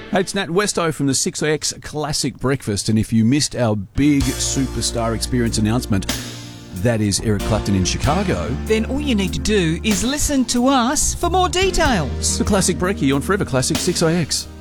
Hey, it's Nat Westo from the 6X Classic Breakfast, and if you missed our big superstar experience announcement, that is Eric Clapton in Chicago, then all you need to do is listen to us for more details. the Classic Brekkie on Forever Classic 6IX.